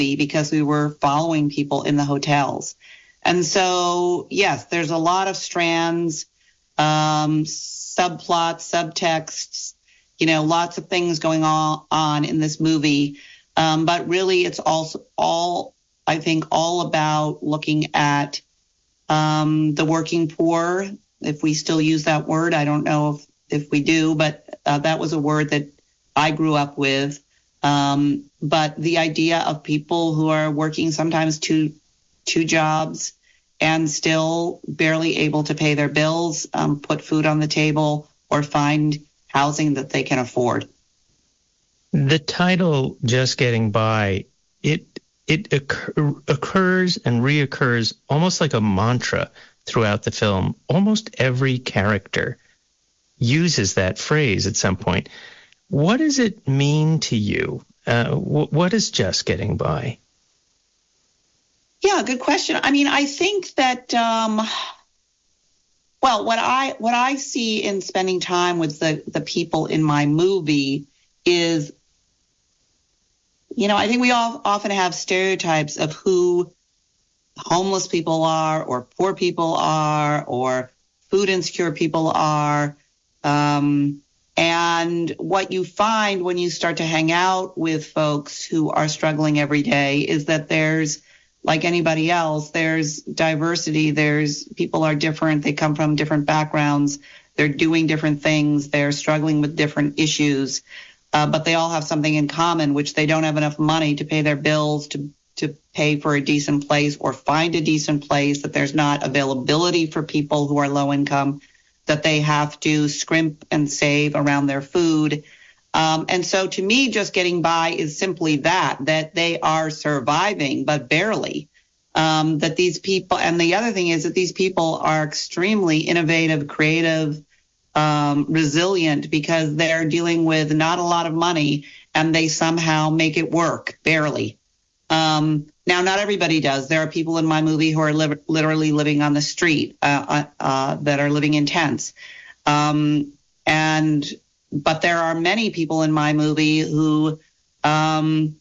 because we were following people in the hotels. And so, yes, there's a lot of strands, subplots, subtexts, lots of things going on in this movie. But really, it's also all about looking at the working poor, if we still use that word. I don't know if we do, but that was a word that I grew up with. But the idea of people who are working sometimes two jobs and still barely able to pay their bills, put food on the table, or find housing that they can afford. The title, Just Getting By, it occurs and reoccurs almost like a mantra throughout the film. Almost every character uses that phrase at some point. What does it mean to you? What is just getting by? Yeah, good question. I mean, I think that, what I see in spending time with the people in my movie is, I think we all often have stereotypes of who homeless people are, or poor people are, or food insecure people are. And what you find when you start to hang out with folks who are struggling every day is that there's, like anybody else, there's diversity. People are different. They come from different backgrounds. They're doing different things. They're struggling with different issues. But they all have something in common, which they don't have enough money to pay their bills, to pay for a decent place or find a decent place, that there's not availability for people who are low income, that they have to scrimp and save around their food. And so to me, just getting by is simply that they are surviving, but barely. That these people, and the other thing is that these people are extremely innovative, creative, resilient, because they're dealing with not a lot of money and they somehow make it work, barely. Now, not everybody does. There are people in my movie who are literally living on the street, that are living in tents. But there are many people in my movie who, are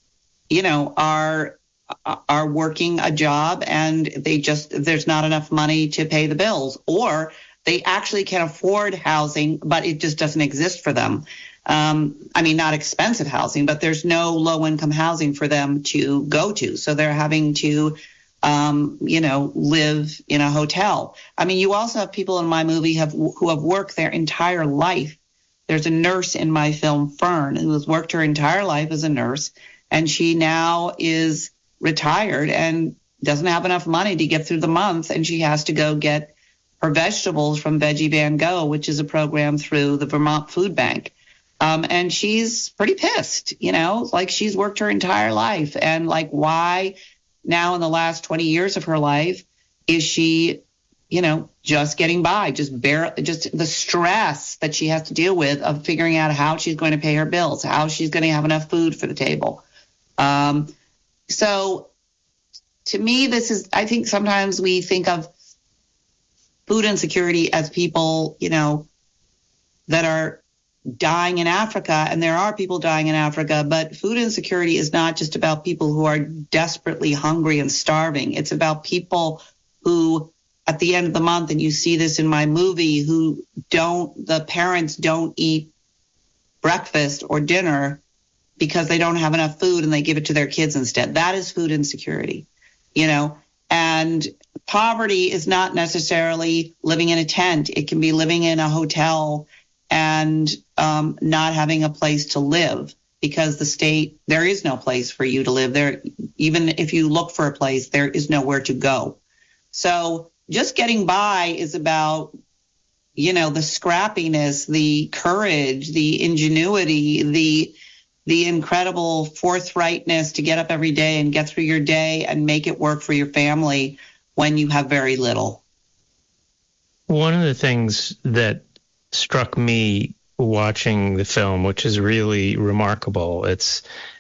working a job and there's not enough money to pay the bills, or they actually can afford housing, but it just doesn't exist for them. Not expensive housing, but there's no low-income housing for them to go to. So they're having to, live in a hotel. You also have people in my movie who have worked their entire life. There's a nurse in my film, Fern, who has worked her entire life as a nurse, and she now is retired and doesn't have enough money to get through the month, and she has to go get her vegetables from Veggie Van Go, which is a program through the Vermont Food Bank. And she's pretty pissed, like she's worked her entire life. And like, why now in the last 20 years of her life is she, just getting by, just the stress that she has to deal with of figuring out how she's going to pay her bills, how she's going to have enough food for the table. So to me, I think sometimes we think of food insecurity as people, that are dying in Africa, and there are people dying in Africa, but food insecurity is not just about people who are desperately hungry and starving. It's about people who, at the end of the month, and you see this in my movie, the parents don't eat breakfast or dinner because they don't have enough food and they give it to their kids instead. That is food insecurity, and poverty is not necessarily living in a tent. It can be living in a hotel and not having a place to live, because there is no place for you to live there. Even if you look for a place, there is nowhere to go. So just getting by is about, the scrappiness, the courage, the ingenuity, the incredible forthrightness to get up every day and get through your day and make it work for your family when you have very little. One of the things that struck me watching the film, which is really remarkable, it's,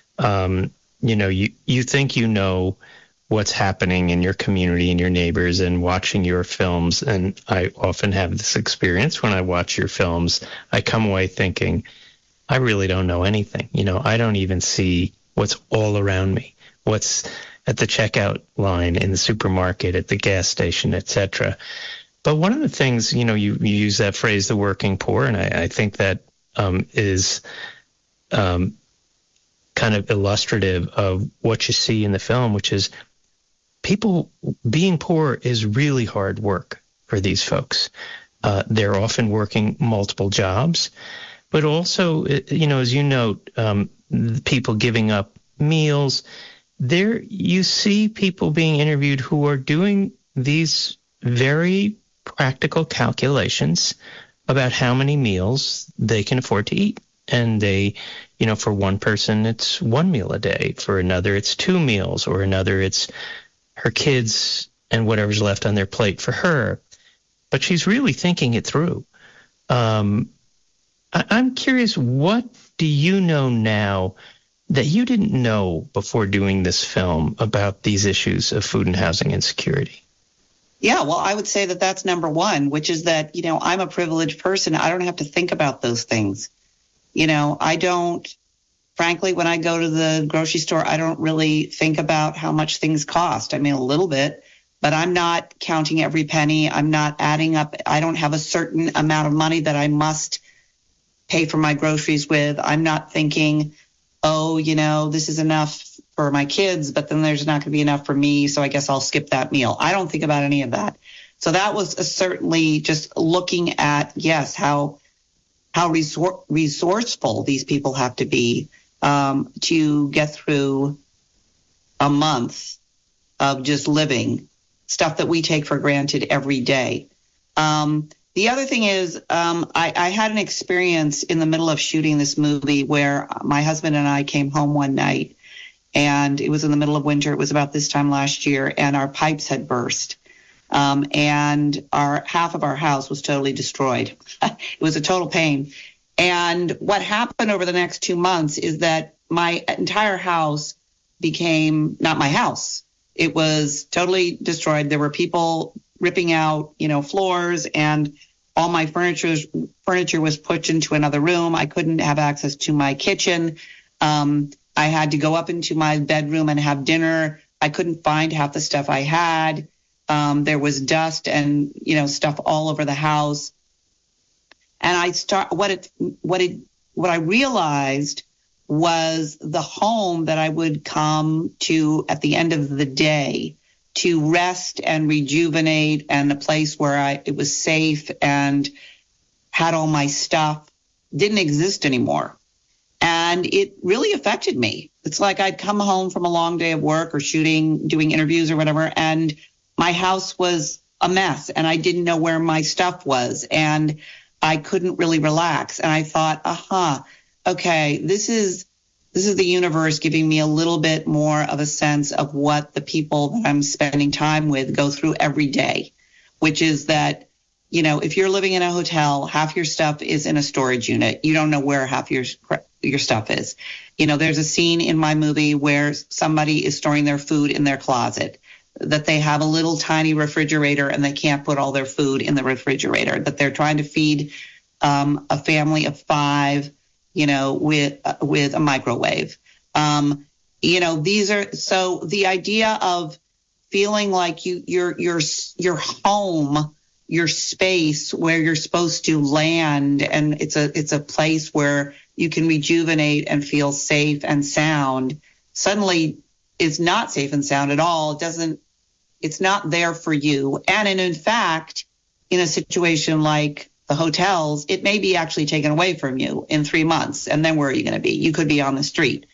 you think what's happening in your community and your neighbors, and watching your films, and I often have this experience when I watch your films, I come away thinking, I really don't know anything. I don't even see what's all around me. what's at the checkout line in the supermarket, at the gas station, etc. But one of the things, you use that phrase, the working poor, and I think that is kind of illustrative of what you see in the film, which is people being poor is really hard work for these folks. They're often working multiple jobs, but also, as you note, people giving up meals. There you see people being interviewed who are doing these very practical calculations about how many meals they can afford to eat. And they, for one person, it's one meal a day. For another, it's 2 meals. Or another, it's her kids and whatever's left on their plate for her. But she's really thinking it through. I'm curious, what do you know now that you didn't know before doing this film about these issues of food and housing insecurity? Yeah, well, I would say that that's number one, which is that, I'm a privileged person. I don't have to think about those things. I don't, frankly, when I go to the grocery store, I don't really think about how much things cost. I mean, a little bit, but I'm not counting every penny. I'm not adding up. I don't have a certain amount of money that I must pay for my groceries with. I'm not thinking, this is enough for my kids, but then there's not going to be enough for me, so I guess I'll skip that meal. I don't think about any of that. So that was certainly just looking at, yes, how resourceful these people have to be to get through a month of just living, stuff that we take for granted every day. The other thing is I had an experience in the middle of shooting this movie where my husband and I came home one night, and it was in the middle of winter. It was about this time last year, and our pipes had burst. And half of our house was totally destroyed. It was a total pain. And what happened over the next 2 months is that my entire house became not my house. It was totally destroyed. There were people ripping out, floors, and all my furniture was pushed into another room. I couldn't have access to my kitchen. I had to go up into my bedroom and have dinner. I couldn't find half the stuff I had. There was dust and, stuff all over the house. And what I realized was the home that I would come to at the end of the day to rest and rejuvenate, and a place where it was safe and had all my stuff didn't exist anymore. And it really affected me. It's like I'd come home from a long day of work or shooting, doing interviews or whatever, and my house was a mess, and I didn't know where my stuff was, and I couldn't really relax. And I thought, okay, this is the universe giving me a little bit more of a sense of what the people that I'm spending time with go through every day, which is that, if you're living in a hotel, half your stuff is in a storage unit. You don't know where half your stuff is. There's a scene in my movie where somebody is storing their food in their closet, that they have a little tiny refrigerator and they can't put all their food in the refrigerator, that they're trying to feed a family of 5, with a microwave. These are, so the idea of feeling like your home, your space where you're supposed to land, and it's a place where you can rejuvenate and feel safe and sound, suddenly is not safe and sound at all. It's not there for you. And in fact, in a situation like the hotels, it may be actually taken away from you in 3 months. And then where are you going to be? You could be on the street.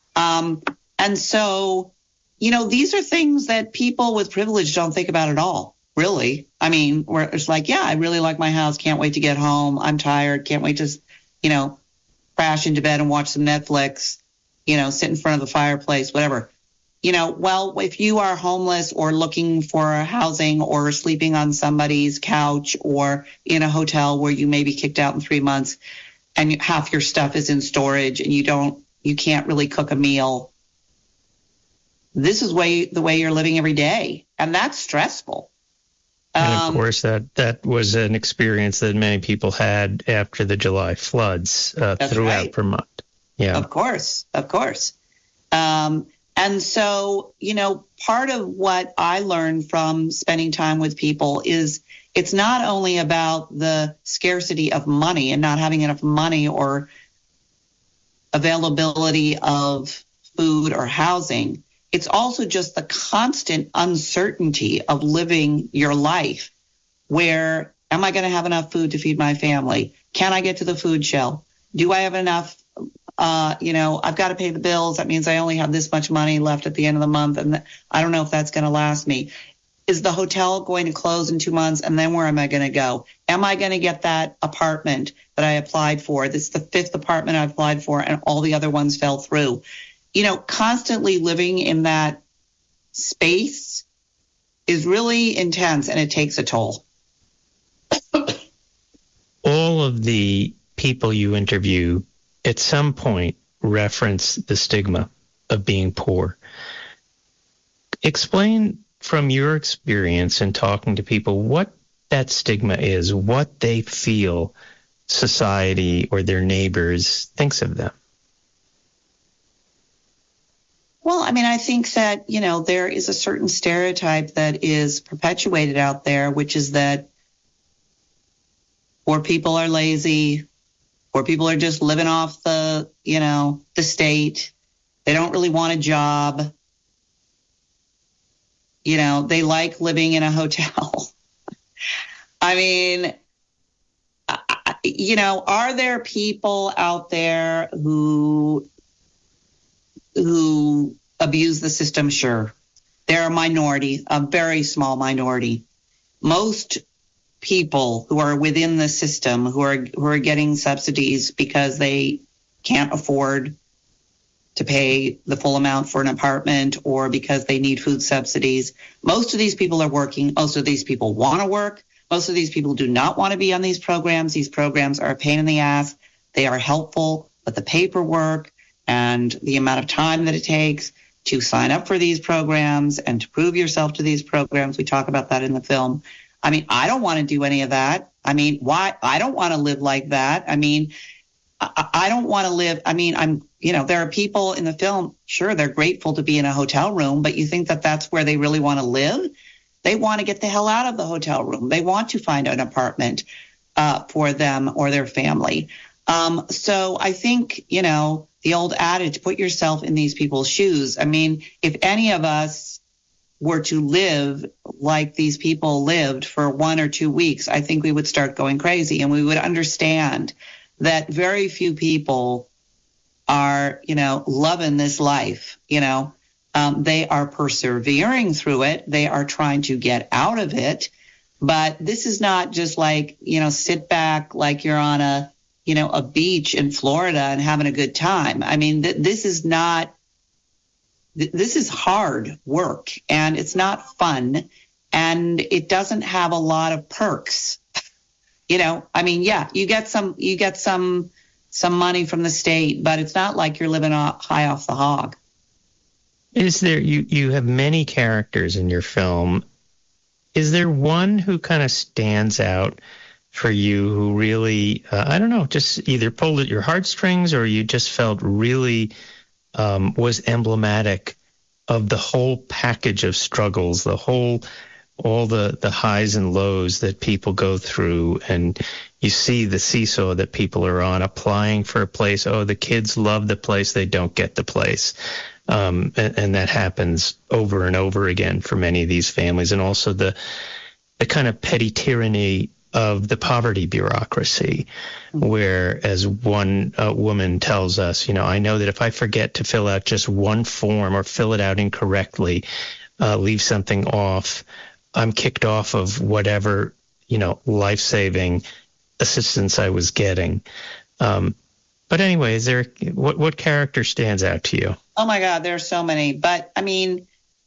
And so, these are things that people with privilege don't think about at all, really. I mean, where it's like, yeah, I really like my house. Can't wait to get home. I'm tired. Can't wait to, crash into bed and watch some Netflix, sit in front of the fireplace, whatever. Well, if you are homeless or looking for housing or sleeping on somebody's couch or in a hotel where you may be kicked out in 3 months and half your stuff is in storage and you can't really cook a meal, this is the way you're living every day. And that's stressful. And of course, that was an experience that many people had after the July floods throughout Vermont. Yeah, of course. And so, part of what I learned from spending time with people is it's not only about the scarcity of money and not having enough money or availability of food or housing. It's also just the constant uncertainty of living your life where, am I going to have enough food to feed my family? Can I get to the food shelf? Do I have enough? I've got to pay the bills. That means I only have this much money left at the end of the month, and I don't know if that's going to last me. Is the hotel going to close in 2 months, and then where am I going to go? Am I going to get that apartment that I applied for? This is the 5th apartment I applied for, and all the other ones fell through. Constantly living in that space is really intense, and it takes a toll. All of the people you interview at some point reference the stigma of being poor. Explain from your experience in talking to people what that stigma is, what they feel society or their neighbors thinks of them. Well, I think that, there is a certain stereotype that is perpetuated out there, which is that poor people are lazy, poor people are just living off the state. They don't really want a job. They like living in a hotel. Are there people out there who abuse the system? Sure. They're a minority, a very small minority. Most people who are within the system, who are getting subsidies because they can't afford to pay the full amount for an apartment or because they need food subsidies. Most of these people are working. Most of these people want to work. Most of these people do not want to be on these programs. These programs are a pain in the ass. They are helpful, but the paperwork and the amount of time that it takes to sign up for these programs and to prove yourself to these programs, we talk about that in the film. I don't want to do any of that. Why? I don't want to live like that. I don't want to live. There are people in the film, sure, they're grateful to be in a hotel room, but you think that that's where they really want to live? They want to get the hell out of the hotel room. They want to find an apartment for them or their family. So I think, the old adage, put yourself in these people's shoes. If any of us were to live like these people lived for 1 or 2 weeks, I think we would start going crazy, and we would understand that very few people are, loving this life. They are persevering through it. They are trying to get out of it. But this is not just like, sit back like you're on a beach in Florida and having a good time. This is hard work, and it's not fun, and it doesn't have a lot of perks. You get some money from the state, but it's not like you're living high off the hog. Is there, you have many characters in your film. Is there one who kind of stands out for you who really, just either pulled at your heartstrings or you just felt really was emblematic of the whole package of struggles, all the highs and lows that people go through, and you see the seesaw that people are on, applying for a place. Oh, the kids love the place, they don't get the place. And that happens over and over again for many of these families. And also the kind of petty tyranny of the poverty bureaucracy, where, as one woman tells us, I know that if I forget to fill out just one form or fill it out incorrectly, leave something off, I'm kicked off of whatever, life-saving assistance I was getting. But anyway, is there what character stands out to you? Oh my God, there are so many. But I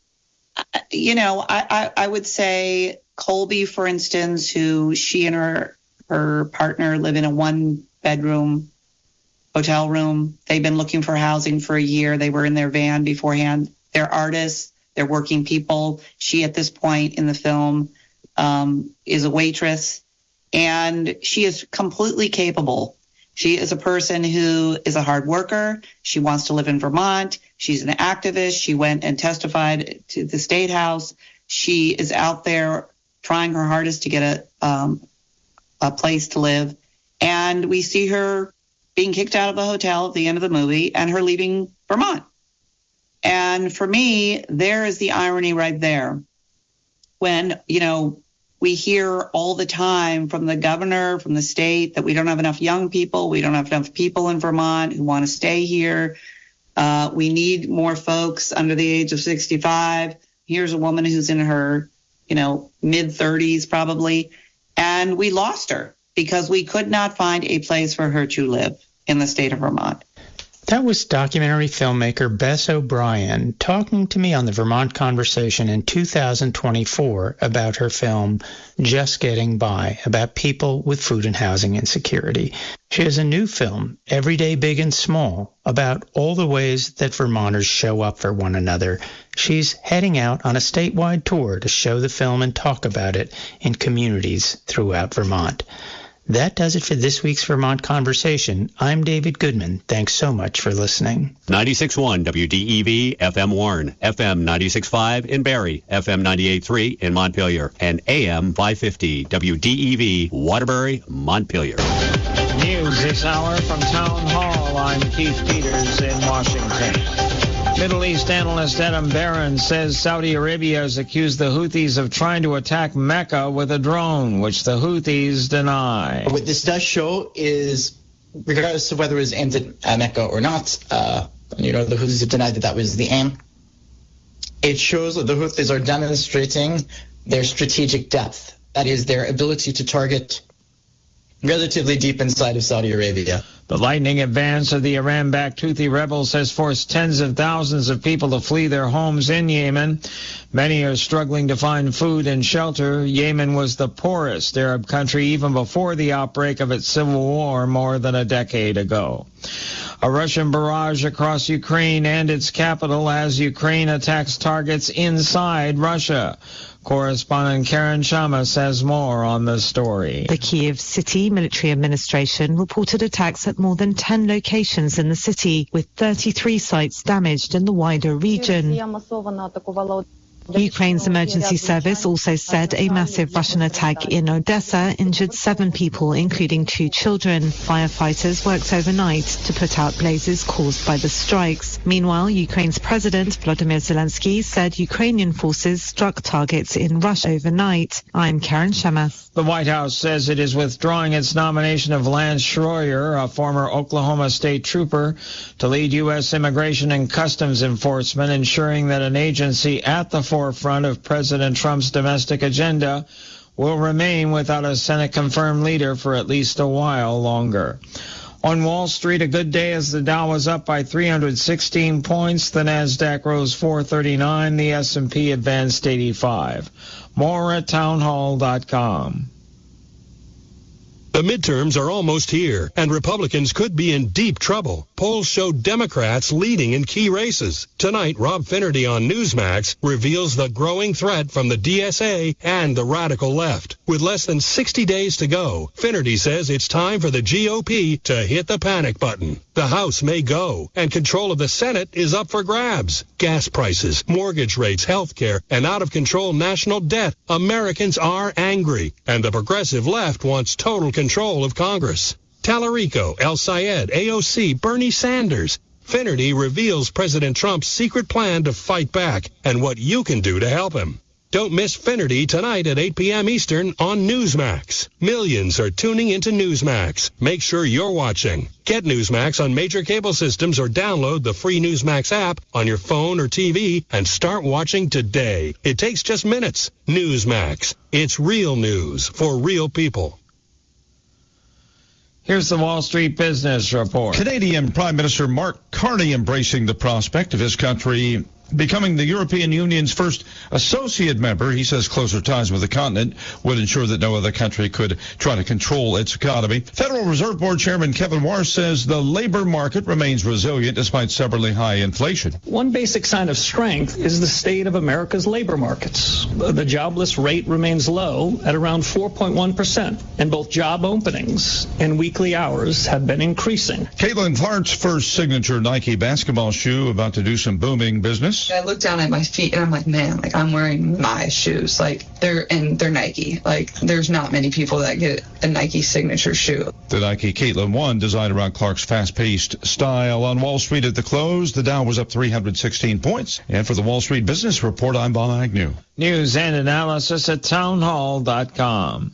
would say Colby, for instance, who she and her partner live in a 1-bedroom hotel room. They've been looking for housing for a year. They were in their van beforehand. They're artists. They're working people. She, at this point in the film, is a waitress, and she is completely capable. She is a person who is a hard worker. She wants to live in Vermont. She's an activist. She went and testified to the State House. She is out there trying her hardest to get a place to live. And we see her being kicked out of the hotel at the end of the movie and her leaving Vermont. And for me, there is the irony right there. When, we hear all the time from the governor, from the state, that we don't have enough young people. We don't have enough people in Vermont who want to stay here. We need more folks under the age of 65. Here's a woman who's in her, mid-30s probably. And we lost her because we could not find a place for her to live in the state of Vermont. That was documentary filmmaker Bess O'Brien talking to me on the Vermont Conversation in 2024 about her film Just Getting By, about people with food and housing insecurity. She has a new film, Everyday Big and Small, about all the ways that Vermonters show up for one another. She's heading out on a statewide tour to show the film and talk about it in communities throughout Vermont. That does it for this week's Vermont Conversation. I'm David Goodman. Thanks so much for listening. 96.1 WDEV FM Warren, FM 96.5 in Barrie, FM 98.3 in Montpelier, and AM 550 WDEV Waterbury, Montpelier. News this hour from Town Hall. I'm Keith Peters in Washington. Middle East analyst Adam Barron says Saudi Arabia has accused the Houthis of trying to attack Mecca with a drone, which the Houthis deny. What this does show is, regardless of whether it was aimed at Mecca or not, the Houthis have denied that was the aim. It shows that the Houthis are demonstrating their strategic depth, that is, their ability to target relatively deep inside of Saudi Arabia. The lightning advance of the Iran-backed Houthi rebels has forced tens of thousands of people to flee their homes in Yemen. Many are struggling to find food and shelter. Yemen was the poorest Arab country even before the outbreak of its civil war more than a decade ago. A Russian barrage across Ukraine and its capital as Ukraine attacks targets inside Russia. Correspondent Karen Shamas has more on the story. The Kyiv City Military Administration reported attacks at more than 10 locations in the city, with 33 sites damaged in the wider region. Ukraine's emergency service also said a massive Russian attack in Odessa injured 7 people, including 2 children. Firefighters worked overnight to put out blazes caused by the strikes. Meanwhile, Ukraine's President Volodymyr Zelensky said Ukrainian forces struck targets in Russia overnight. I'm Karen Shamas. The White House says it is withdrawing its nomination of Lance Schroyer, a former Oklahoma State trooper, to lead U.S. Immigration and Customs Enforcement, ensuring that an agency at the forefront of President Trump's domestic agenda will remain without a Senate-confirmed leader for at least a while longer. On Wall Street, a good day as the Dow was up by 316 points. The Nasdaq rose 439. The S&P advanced 85. More at townhall.com. The midterms are almost here, and Republicans could be in deep trouble. Polls show Democrats leading in key races. Tonight, Rob Finnerty on Newsmax reveals the growing threat from the DSA and the radical left. With less than 60 days to go, Finnerty says it's time for the GOP to hit the panic button. The House may go, and control of the Senate is up for grabs. Gas prices, mortgage rates, health care, and out-of-control national debt. Americans are angry, and the progressive left wants total control of Congress. Tallarico, El Sayed, AOC, Bernie Sanders. Finnerty reveals President Trump's secret plan to fight back and what you can do to help him. Don't miss Finnerty tonight at 8 p.m. Eastern on Newsmax. Millions are tuning into Newsmax. Make sure you're watching. Get Newsmax on major cable systems or download the free Newsmax app on your phone or TV and start watching today. It takes just minutes. Newsmax. It's real news for real people. Here's the Wall Street Business Report. Canadian Prime Minister Mark Carney embracing the prospect of his country Becoming the European Union's first associate member, he says closer ties with the continent would ensure that no other country could try to control its economy. Federal Reserve Board Chairman Kevin Warr says the labor market remains resilient despite stubbornly high inflation. One basic sign of strength is the state of America's labor markets. The jobless rate remains low at around 4.1%, and both job openings and weekly hours have been increasing. Caitlin Clark's first signature Nike basketball shoe about to do some booming business. I look down at my feet and I'm like, man, like I'm wearing my shoes. Like they're Nike. Like there's not many people that get a Nike signature shoe. The Nike Caitlin 1 designed around Clark's fast-paced style. On Wall Street at the close, the Dow was up 316 points. And for the Wall Street Business Report, I'm Bob Agnew. News and analysis at townhall.com.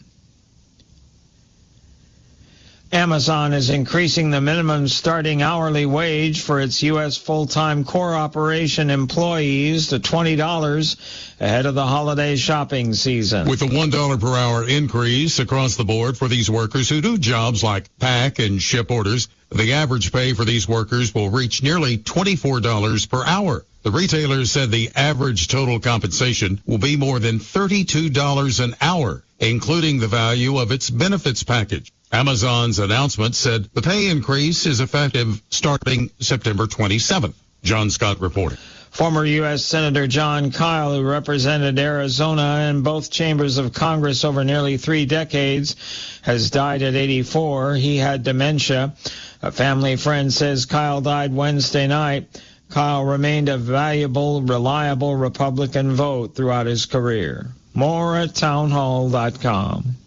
Amazon is increasing the minimum starting hourly wage for its U.S. full-time core operation employees to $20 ahead of the holiday shopping season. With a $1 per hour increase across the board for these workers who do jobs like pack and ship orders, the average pay for these workers will reach nearly $24 per hour. The retailer said the average total compensation will be more than $32 an hour, including the value of its benefits package. Amazon's announcement said the pay increase is effective starting September 27th. John Scott reported. Former U.S. Senator John Kyle, who represented Arizona in both chambers of Congress over nearly 3 decades, has died at 84. He had dementia. A family friend says Kyle died Wednesday night. Kyle remained a valuable, reliable Republican vote throughout his career. More at townhall.com.